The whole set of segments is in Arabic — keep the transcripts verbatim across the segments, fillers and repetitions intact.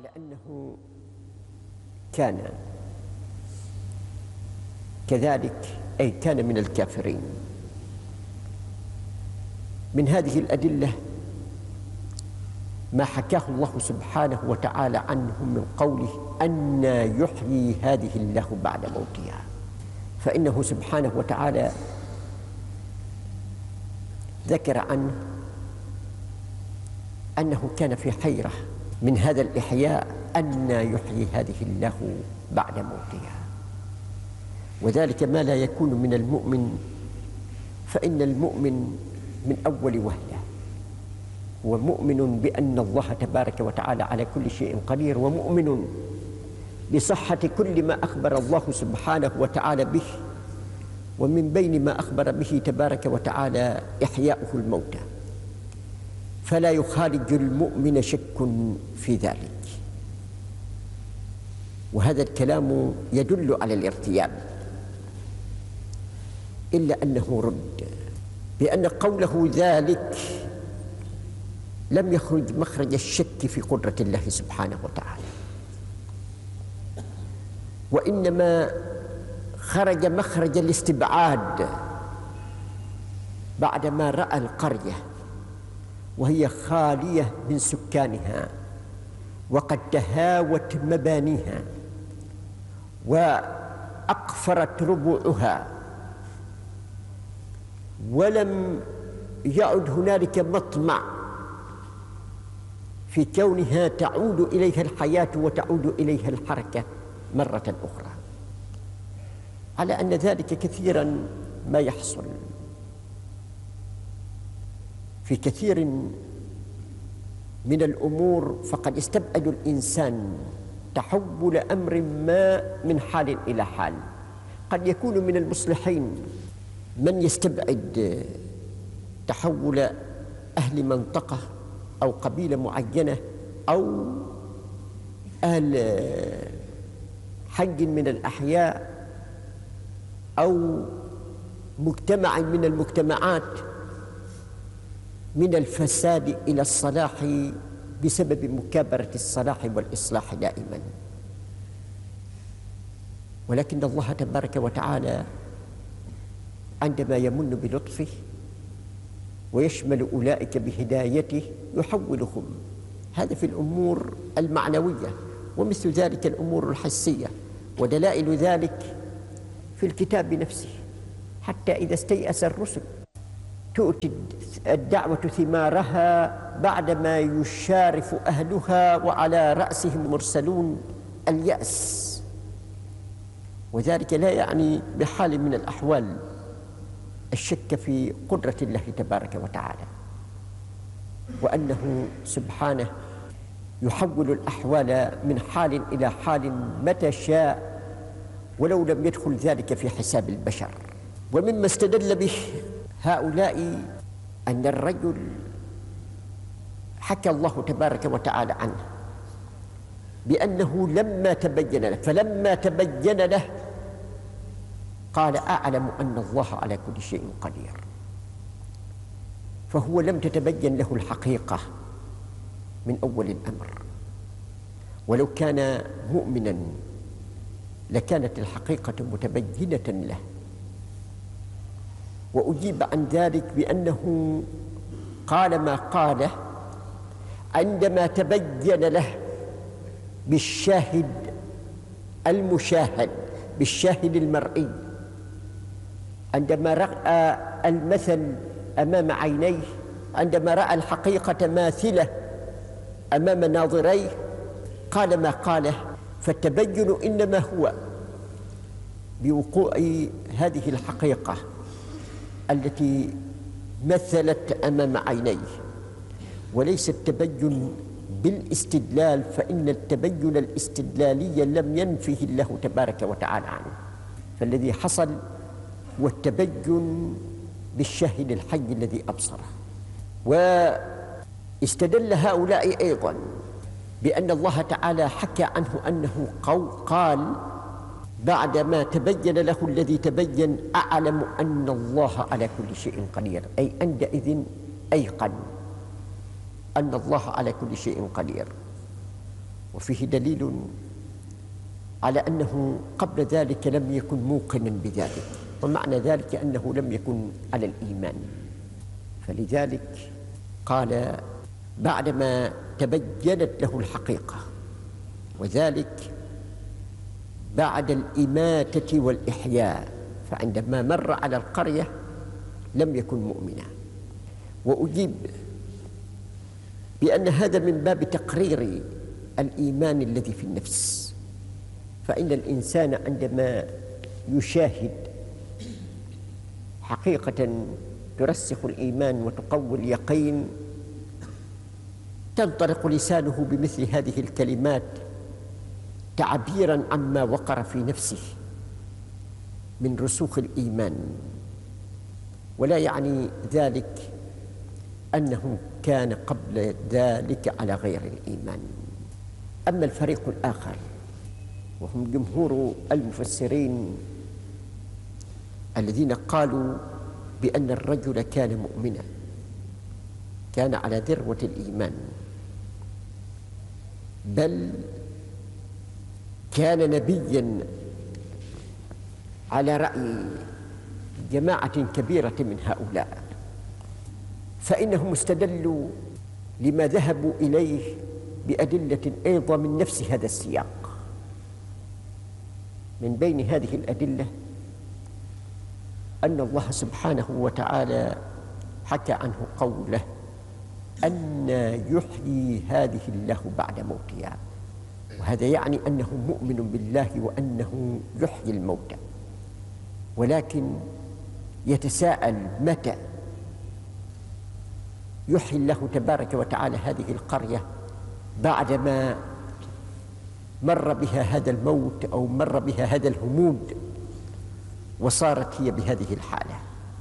على أنه كان كذلك، أي كان من الكافرين. من هذه الأدلة ما حكاه الله سبحانه وتعالى عنهم من قوله أنى يحيي هذه الله بعد موتها، فإنه سبحانه وتعالى ذكر عنه أنه كان في حيرة من هذا الإحياء، أنى يحيي هذه الله بعد موتها، وذلك ما لا يكون من المؤمن. فإن المؤمن من أول وهلة هو مؤمن بأن الله تبارك وتعالى على كل شيء قدير، ومؤمن بصحة كل ما أخبر الله سبحانه وتعالى به، ومن بين ما أخبر به تبارك وتعالى إحياؤه الموتى، فلا يخالج المؤمن شك في ذلك. وهذا الكلام يدل على الارتياب، إلا أنه رد بأن قوله ذلك لم يخرج مخرج الشك في قدرة الله سبحانه وتعالى، وإنما خرج مخرج الاستبعاد بعدما رأى القرية وهي خالية من سكانها وقد تهاوت مبانيها وأقفرت ربوعها، ولم يعد هنالك مطمع في كونها تعود إليها الحياة وتعود إليها الحركة مرة أخرى، على أن ذلك كثيرا ما يحصل في كثير من الأمور. فقد يستبعد الإنسان تحول أمر ما من حال إلى حال. قد يكون من المصلحين من يستبعد تحول أهل منطقة أو قبيلة معينة أو أهل حي من الأحياء أو مجتمع من المجتمعات من الفساد إلى الصلاح بسبب مكابرة الصلاح والإصلاح دائما. ولكن الله تبارك وتعالى عندما يمن بلطفه ويشمل أولئك بهدايته يحولهم، هذا في الأمور المعنوية، ومثل ذلك الأمور الحسية، ودلائل ذلك في الكتاب نفسه. حتى إذا استيأس الرسل تؤتي الدعوة ثمارها بعدما يشارف أهلها وعلى رأسهم مرسلون اليأس، وذلك لا يعني بحال من الأحوال الشك في قدرة الله تبارك وتعالى، وأنه سبحانه يحول الأحوال من حال إلى حال متى شاء، ولو لم يدخل ذلك في حساب البشر. ومما استدل به هؤلاء أن الرجل حكى الله تبارك وتعالى عنه بأنه لما تبين له فلما تبين له قال أعلم أن الله على كل شيء قدير. فهو لم تتبين له الحقيقة من أول الأمر، ولو كان مؤمنا لكانت الحقيقة متبينة له. وأجيب عن ذلك بأنه قال ما قاله عندما تبين له بالشاهد المشاهد، بالشاهد المرئي، عندما رأى المثل أمام عينيه، عندما رأى الحقيقة ماثلة أمام ناظريه، قال ما قاله. فالتبين إنما هو بوقوع هذه الحقيقة التي مثلت أمام عينيه، وليس التبين بالاستدلال، فإن التبين الاستدلالي لم ينفه الله تبارك وتعالى عنه. فالذي حصل هو التبين بالشاهد الحي الذي أبصره. واستدل هؤلاء أيضا بأن الله تعالى حكى عنه أنه قال بعدما تبين له الذي تبين أعلم أن الله على كل شيء قدير، أي عندئذ أيقن أن الله على كل شيء قدير. وفيه دليل على أنه قبل ذلك لم يكن موقنا بذلك، ومعنى ذلك أنه لم يكن على الإيمان. فلذلك قال بعدما تبينت له الحقيقة، وذلك بعد الإماتة والإحياء، فعندما مر على القرية لم يكن مؤمنا. وأجيب بأن هذا من باب تقرير الإيمان الذي في النفس، فإن الإنسان عندما يشاهد حقيقة ترسخ الإيمان وتقوي اليقين تنطلق لسانه بمثل هذه الكلمات تعبيراً عما وقر في نفسه من رسوخ الإيمان، ولا يعني ذلك أنه كان قبل ذلك على غير الإيمان. أما الفريق الآخر وهم جمهور المفسرين الذين قالوا بأن الرجل كان مؤمنا، كان على ذروة الإيمان، بل كان نبيا على رأي جماعة كبيرة من هؤلاء، فإنهم استدلوا لما ذهبوا إليه بأدلة أيضا من نفس هذا السياق. من بين هذه الأدلة أن الله سبحانه وتعالى حكى عنه قوله: أن يحيي هذه الله بعد موتها، وهذا يعني أنه مؤمن بالله وأنه يحيي الموتى، ولكن يتساءل متى يحيي الله تبارك وتعالى هذه القرية بعدما مر بها هذا الموت أو مر بها هذا الهمود وصارت هي بهذه الحالة.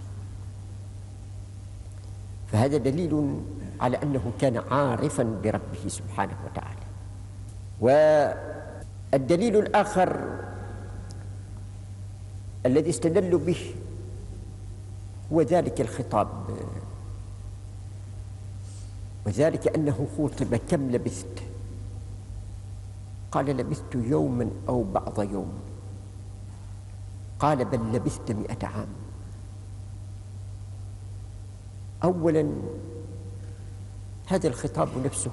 فهذا دليل على أنه كان عارفا بربه سبحانه وتعالى. والدليل الآخر الذي استدلوا به هو ذلك الخطاب، وذلك أنه خوطب: كم لبثت؟ قال: لبثت يوما أو بعض يوم. قال: بل لبثت مئة عام. أولا هذا الخطاب نفسه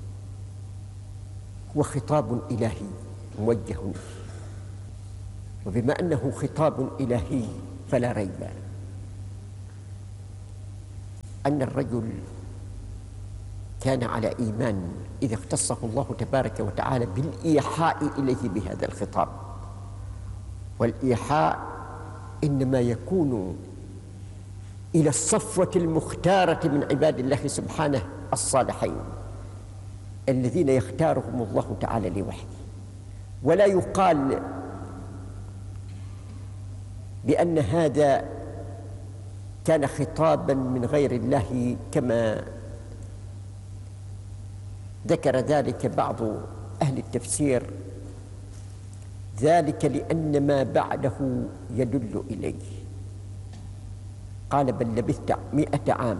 هو خطاب إلهي موجه، وبما أنه خطاب إلهي فلا ريب أن الرجل كان على إيمان إذا اختصه الله تبارك وتعالى بالإيحاء إليه بهذا الخطاب. والإيحاء إنما يكون إلى الصفوة المختارة من عباد الله سبحانه الصالحين الذين يختارهم الله تعالى لوحيه، ولا يقال بأن هذا كان خطابا من غير الله كما ذكر ذلك بعض أهل التفسير، ذلك لأن ما بعده يدل إليه. قال: بل لبثت مئة عام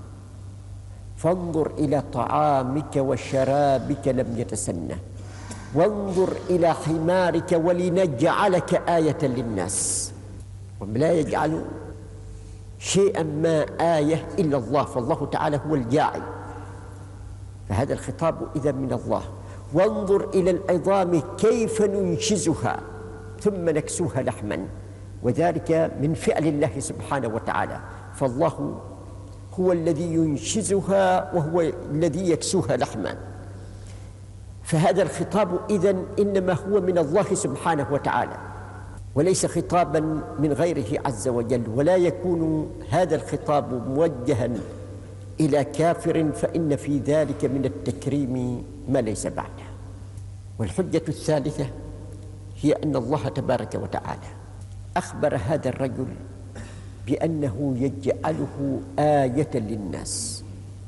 فانظر إلى طعامك وشرابك لم يتسنه، وانظر إلى حمارك ولنجعلك آية للناس. ولا يجعل شيئا ما آية إلا الله، فالله تعالى هو الجاعل، فهذا الخطاب إذا من الله. وانظر إلى العظام كيف ننشزها ثم نكسوها لحما، وذلك من فعل الله سبحانه وتعالى، فالله هو الذي ينشزها وهو الذي يكسوها لحما. فهذا الخطاب إذن إنما هو من الله سبحانه وتعالى وليس خطابا من غيره عز وجل، ولا يكون هذا الخطاب موجها إلى كافر، فإن في ذلك من التكريم ما ليس بعده. والحجة الثالثة هي أن الله تبارك وتعالى أخبر هذا الرجل بأنه يجعله آية للناس،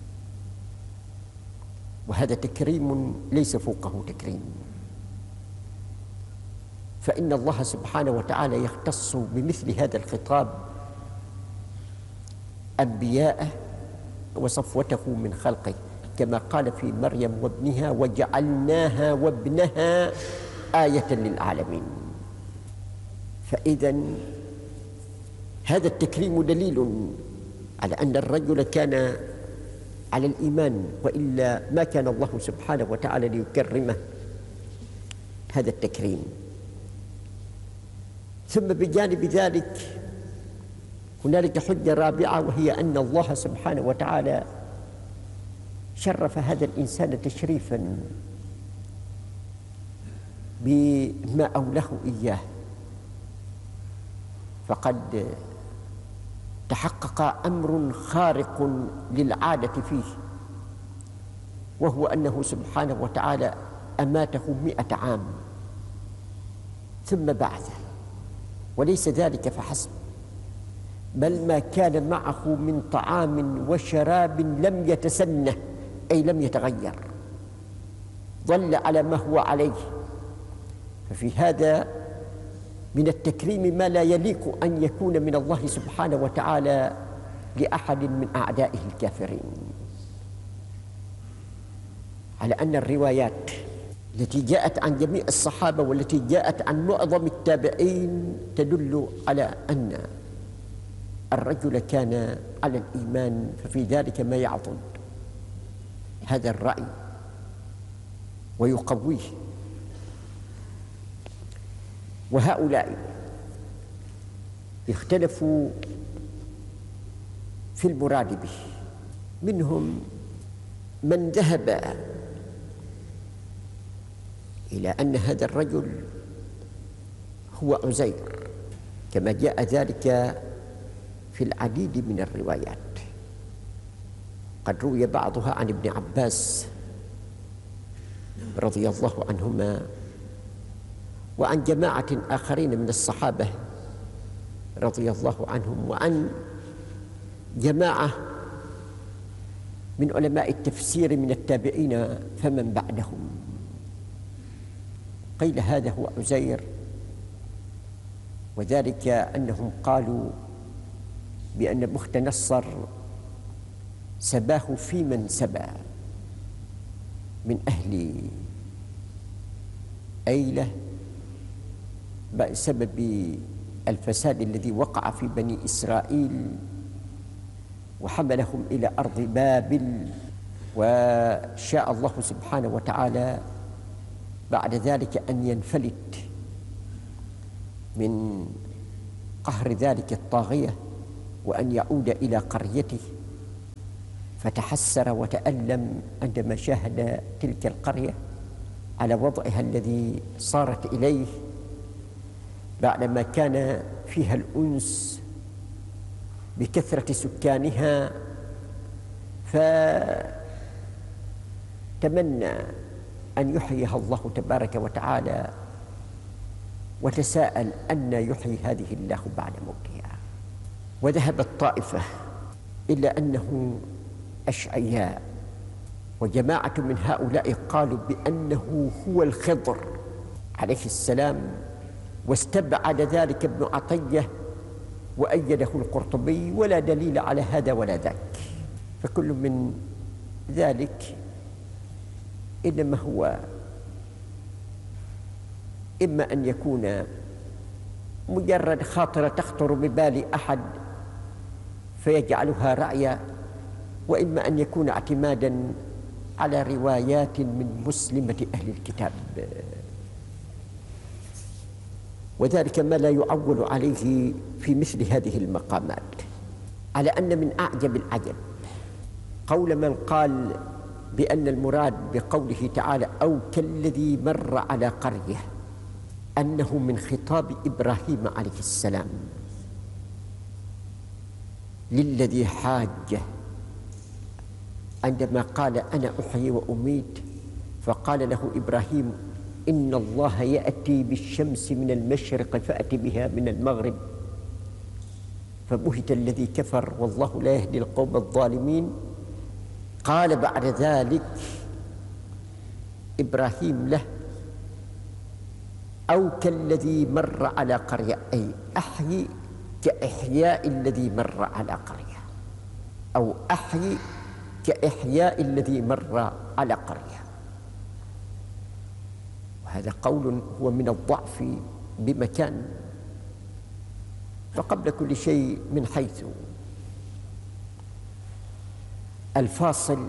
وهذا تكريم ليس فوقه تكريم، فإن الله سبحانه وتعالى يختص بمثل هذا الخطاب أنبياءه وصفوته من خلقه كما قال في مريم وابنها وجعلناها وابنها آية للعالمين. فإذا هذا التكريم دليل على أن الرجل كان على الإيمان، وإلا ما كان الله سبحانه وتعالى ليكرمه هذا التكريم. ثم بجانب ذلك هنالك حجة رابعة، وهي أن الله سبحانه وتعالى شرف هذا الإنسان تشريفا بما أولاه إياه، فقد تحقق أمر خارق للعادة فيه، وهو أنه سبحانه وتعالى أماته مئة عام ثم بعثه. وليس ذلك فحسب، بل ما كان معه من طعام وشراب لم يتسنه، أي لم يتغير، ظل على ما هو عليه. ففي هذا من التكريم ما لا يليق أن يكون من الله سبحانه وتعالى لأحد من أعدائه الكافرين. على أن الروايات التي جاءت عن جميع الصحابة والتي جاءت عن معظم التابعين تدل على أن الرجل كان على الإيمان، ففي ذلك ما يعضد هذا الرأي ويقويه. وهؤلاء اختلفوا في المراد به، منهم من ذهب إلى أن هذا الرجل هو عزير، كما جاء ذلك في العديد من الروايات. قد روي بعضها عن ابن عباس رضي الله عنهما، وعن جماعة آخرين من الصحابة رضي الله عنهم، وعن جماعة من علماء التفسير من التابعين فمن بعدهم. قيل هذا هو عزير، وذلك أنهم قالوا بأن بخت نصر سباه في من سبى من أهل أيلة بسبب الفساد الذي وقع في بني إسرائيل، وحملهم إلى أرض بابل، وشاء الله سبحانه وتعالى بعد ذلك أن ينفلت من قهر ذلك الطاغية وأن يعود إلى قريته، فتحسر وتألم عندما شاهد تلك القرية على وضعها الذي صارت إليه بعدما كان فيها الأنس بكثرة سكانها. فتمنى أن يحييها الله تبارك وتعالى، وتساءل أن يحيي هذه الله بعد موتها. وذهبت طائفة إلا أنه أشعياء، وجماعة من هؤلاء قالوا بأنه هو الخضر عليه السلام، واستبعد ذلك ابن عطية وأيده القرطبي، ولا دليل على هذا ولا ذاك. فكل من ذلك إنما هو إما أن يكون مجرد خاطرة تخطر ببال أحد فيجعلها رأيا، وإما أن يكون اعتمادا على روايات من مسلمة أهل الكتاب، وذلك ما لا يعول عليه في مثل هذه المقامات. على أن من أعجب العجب قول من قال بأن المراد بقوله تعالى أو كالذي مر على قرية أنه من خطاب إبراهيم عليه السلام للذي حاجه عندما قال أنا أحيي وأميت، فقال له إبراهيم إن الله يأتي بالشمس من المشرق فأت بها من المغرب، فبهت الذي كفر والله لا يهدي القوم الظالمين. قال بعد ذلك إبراهيم له أو كالذي مر على قرية، أي أحيي كإحياء الذي مر على قرية، أو أحيي كإحياء الذي مر على قرية. وهذا قول هو من الضعف بمكان. فقبل كل شيء، من حيث الفاصل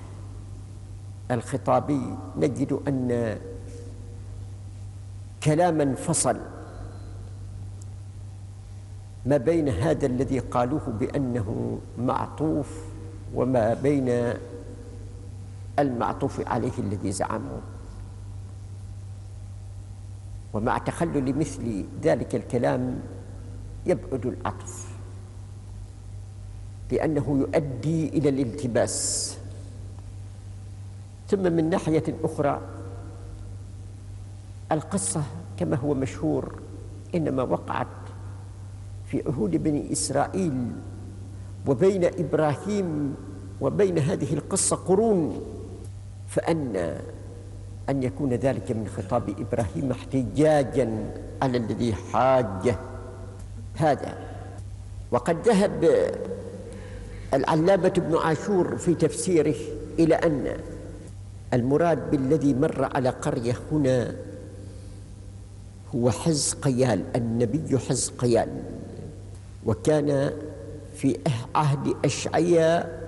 الخطابي، نجد أن كلاما فصل ما بين هذا الذي قالوه بأنه معطوف وما بين المعطوف عليه الذي زعموه. ومع تخلل مثل ذلك الكلام يبعد العطف، لأنه يؤدي إلى الالتباس. ثم من ناحية أخرى، القصة كما هو مشهور إنما وقعت في عهود بني إسرائيل، وبين إبراهيم وبين هذه القصة قرون، فأن أن يكون ذلك من خطاب إبراهيم احتجاجا على الذي حاجه هذا. وقد ذهب العلامة ابن عاشور في تفسيره إلى أن المراد بالذي مر على قرية هنا هو حزقيال، النبي حزقيال، وكان في عهد أشعياء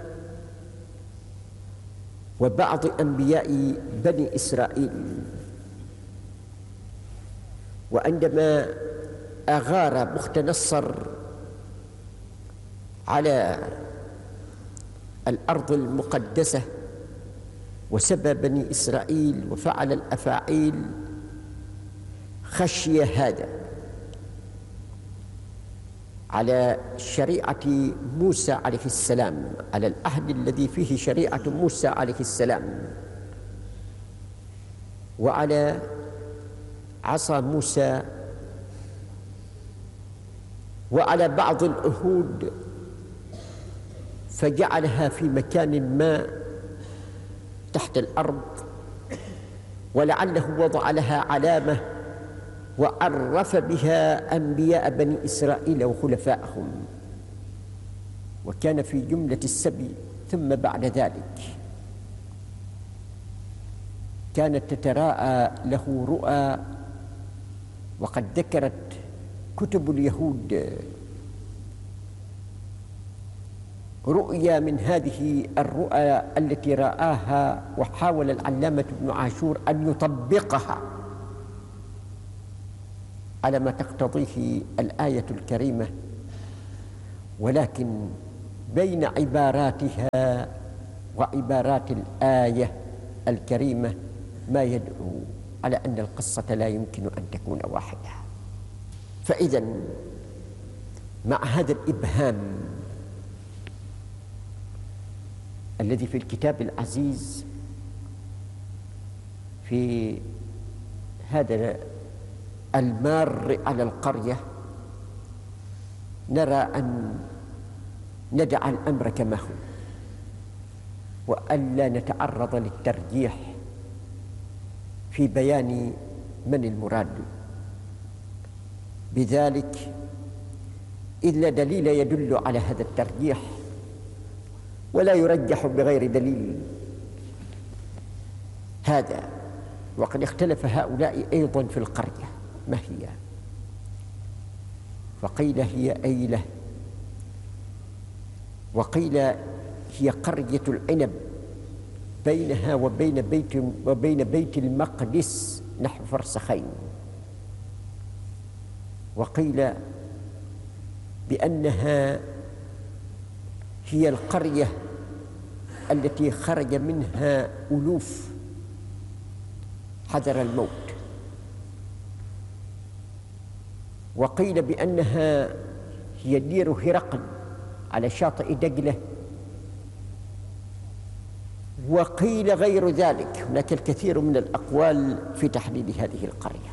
وبعض أنبياء بني إسرائيل. وعندما أغار بخت نصر على الأرض المقدسة وسبى بني إسرائيل وفعل الأفاعيل، خشي هذا على شريعة موسى عليه السلام، على العهد الذي فيه شريعة موسى عليه السلام، وعلى عصا موسى، وعلى بعض العهود، فجعلها في مكان ما تحت الأرض، ولعله وضع لها علامة وعرف بها أنبياء بني إسرائيل وخلفائهم. وكان في جملة السبي. ثم بعد ذلك كانت تتراءى له رؤى، وقد ذكرت كتب اليهود رؤيا من هذه الرؤى التي رآها، وحاول العلامة ابن عاشور أن يطبقها على ما تقتضيه الآية الكريمة، ولكن بين عباراتها وعبارات الآية الكريمة ما يدعو على أن القصة لا يمكن أن تكون واحدة. فإذا مع هذا الإبهام الذي في الكتاب العزيز في هذا المار على القرية، نرى أن ندع الأمر كما هو، وألا نتعرض للترجيح في بيان من المراد بذلك، إذ لا دليل يدل على هذا الترجيح، ولا يرجح بغير دليل هذا. وقد اختلف هؤلاء أيضا في القرية ما هي، فقيل هي أيلة، وقيل هي قرية العنب، بينها وبين بيت وبين بيت المقدس نحو فرسخين. وقيل بأنها هي القرية التي خرج منها ألوف حذر الموت. وقيل بأنها هي دير هرقل على شاطئ دجلة. وقيل غير ذلك، هناك الكثير من الأقوال في تحديد هذه القرية،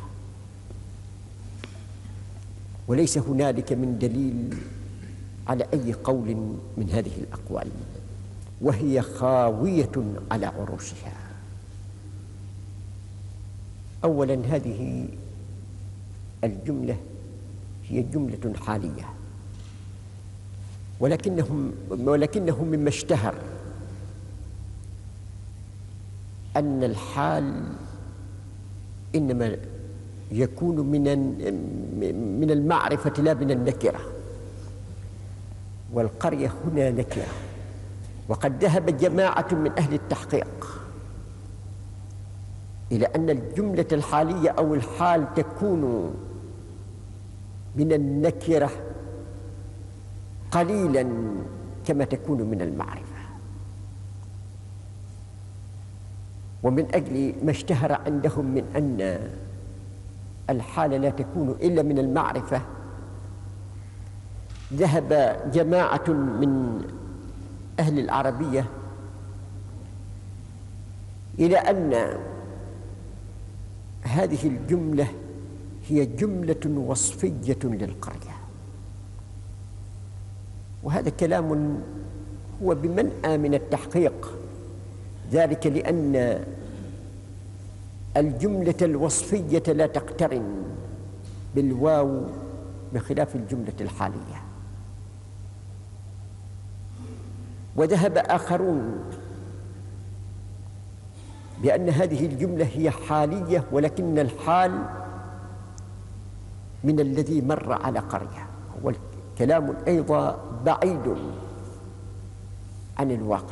وليس هنالك من دليل على أي قول من هذه الأقوال، وهي خاوية على عروشها. أولا، هذه الجملة هي جملة حالية، ولكنهم ولكنه مما اشتهر أن الحال إنما يكون من من المعرفة لا من النكرة، والقرية هنا نكرة. وقد ذهب جماعة من أهل التحقيق إلى أن الجملة الحالية أو الحال تكون من النكرة قليلا كما تكون من المعرفة. ومن أجل ما اشتهر عندهم من أن الحال لا تكون إلا من المعرفة، ذهب جماعة من أهل العربية إلى أن هذه الجملة هي جملة وصفية للقرية، وهذا كلام هو بمنأى من التحقيق، ذلك لأن الجملة الوصفية لا تقترن بالواو بخلاف الجملة الحالية. وذهب آخرون بأن هذه الجملة هي حالية، ولكن الحال من الذي مر على قرية، هو كلام أيضا بعيد عن الواقع،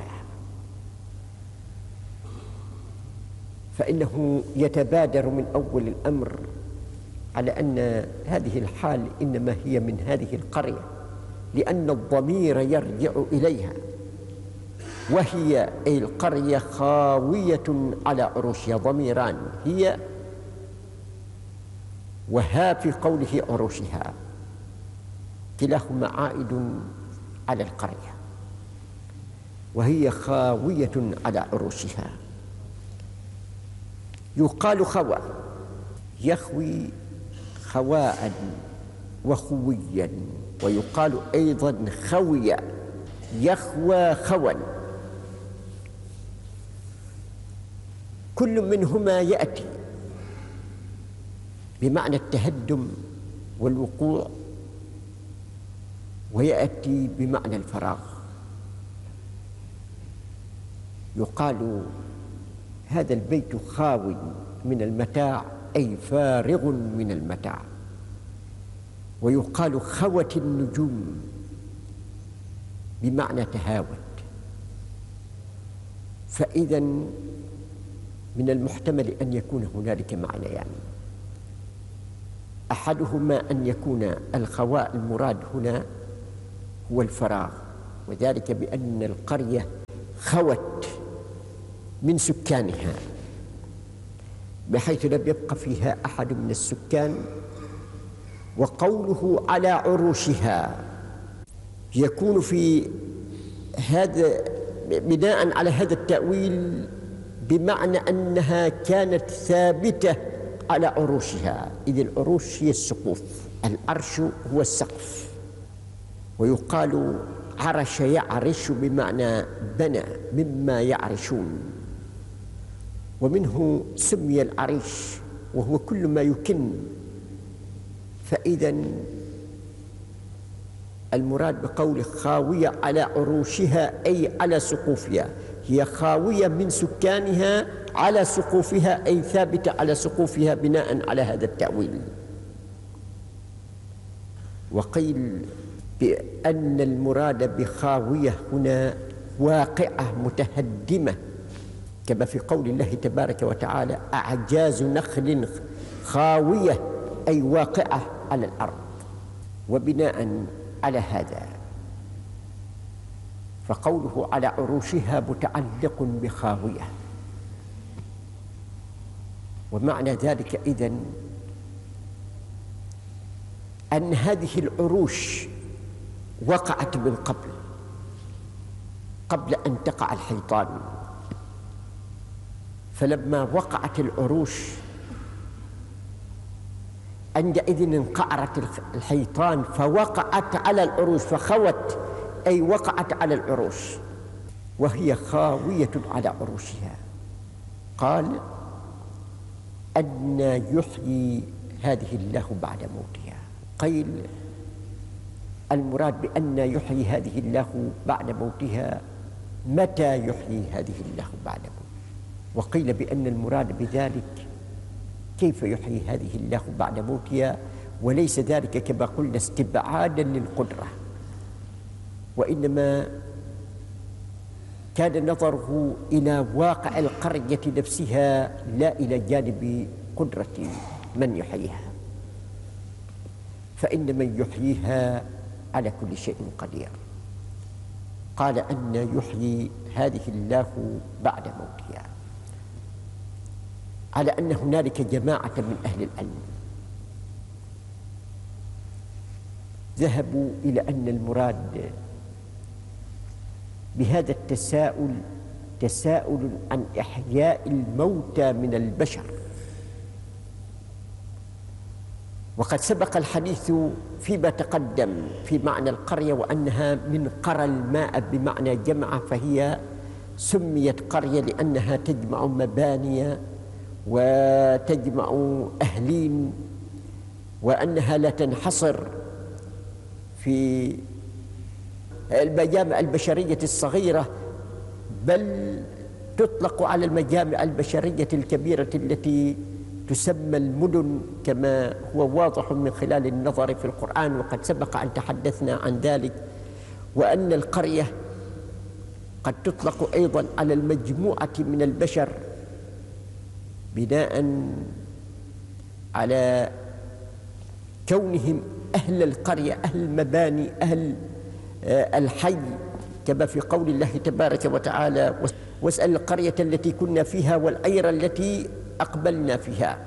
فإنه يتبادر من أول الأمر على أن هذه الحال إنما هي من هذه القرية، لأن الضمير يرجع إليها، وهي أي القرية خاوية على عروشها. ضميران، هي وها في قوله عروشها، كلاهما عائد على القرية، وهي خاوية على عروشها. يقال خوى، يخوي خواء وخويا، ويقال أيضا خوي، يخوى خوا. كل منهما يأتي بمعنى التهدم والوقوع، ويأتي بمعنى الفراغ. يقال هذا البيت خاو من المتاع، أي فارغ من المتاع. ويقال خوت النجوم بمعنى تهاوت. فإذا من المحتمل أن يكون هنالك معنيان، يعني أحدهما أن يكون الخواء المراد هنا هو الفراغ، وذلك بأن القرية خوت من سكانها بحيث لم يبق فيها أحد من السكان. وقوله على عروشها يكون في هذا بناء على هذا التأويل بمعنى أنها كانت ثابتة على عروشها، إذ العروش هي السقوف، العرش هو السقف. ويقال عرش يعرش بمعنى بنى مما يعرشون، ومنه سمي العريش وهو كل ما يكن. فإذا المراد بقوله خاوية على عروشها أي على سقوفها، هي خاوية من سكانها على سقوفها، أي ثابتة على سقوفها بناء على هذا التأويل. وقيل بأن المراد بخاوية هنا واقعة متهدمة، كما في قول الله تبارك وتعالى أعجاز نخل خاوية، أي واقعة على الأرض. وبناء على هذا فقوله على عروشها متعلق بخاوية، ومعنى ذلك إذن أن هذه العروش وقعت من قبل قبل أن تقع الحيطان. فلما وقعت العروش عندئذ انقعرت الحيطان فوقعت على العروش، فخوت أي وقعت على العروش، وهي خاوية على عروشها. قال أن يحيي هذه الله بعد موتها. قيل المراد بأن يحيي هذه الله بعد موتها، متى يحيي هذه الله بعد موتها؟ وقيل بأن المراد بذلك كيف يحيي هذه الله بعد موتها، وليس ذلك كما قلنا استبعادا للقدرة، وإنما كان نظره إلى واقع القرية نفسها لا إلى جانب قدرة من يحييها، فإن من يحييها على كل شيء قدير. قال أن يحيي هذه الله بعد موتها، على أن هنالك جماعة من أهل العلم ذهبوا إلى أن المراد بهذا التساؤل تساؤل عن إحياء الموتى من البشر، وقد سبق الحديث فيما تقدم في معنى القرية وأنها من قرى الماء بمعنى جمع، فهي سميت قرية لأنها تجمع مباني وتجمع أهلين، وأنها لا تنحصر في المجامع البشرية الصغيرة، بل تطلق على المجامع البشرية الكبيرة التي تسمى المدن كما هو واضح من خلال النظر في القرآن، وقد سبق أن تحدثنا عن ذلك، وأن القرية قد تطلق أيضا على المجموعة من البشر بناء على كونهم أهل القرية، أهل المباني، أهل الحي، كما في قول الله تبارك وتعالى: واسأل القرية التي كنا فيها والعير التي أقبلنا فيها.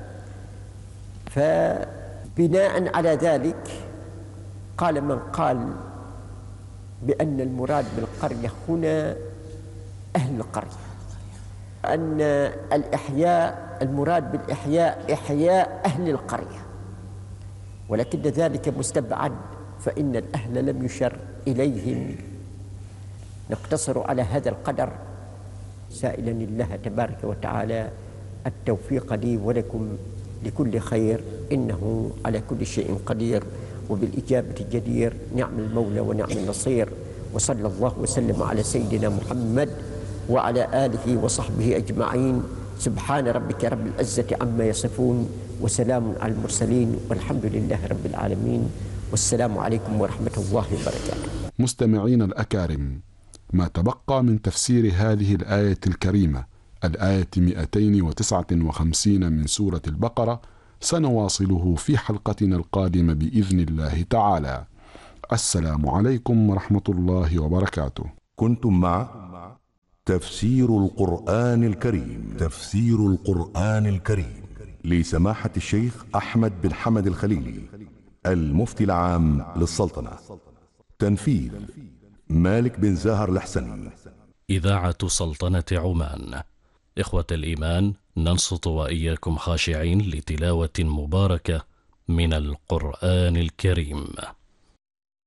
فبناء على ذلك قال من قال بأن المراد بالقرية هنا أهل القرية، أن الإحياء المراد بالإحياء إحياء أهل القرية، ولكن ذلك مستبعد، فإن الأهل لم يشر إليهم. نقتصر على هذا القدر، سائلا الله تبارك وتعالى التوفيق لي ولكم لكل خير، إنه على كل شيء قدير وبالإجابة جدير. نعم المولى ونعم النصير، وصلى الله وسلم على سيدنا محمد وعلى آله وصحبه أجمعين. سبحان ربك رب العزة عما يصفون، وسلام على المرسلين، والحمد لله رب العالمين، والسلام عليكم ورحمة الله وبركاته. مستمعين الأكارم، ما تبقى من تفسير هذه الآية الكريمة، الآية مئتين وتسعة وخمسين من سورة البقرة، سنواصله في حلقتنا القادمة بإذن الله تعالى. السلام عليكم ورحمة الله وبركاته. كنتم مع تفسير القرآن الكريم تفسير القرآن الكريم لسماحة الشيخ أحمد بن حمد الخليلي، المفتي العام للسلطنة. تنفيذ مالك بن زاهر الحسني. إذاعة سلطنة عمان. إخوة الإيمان، ننصت وإياكم خاشعين لتلاوة مباركة من القرآن الكريم.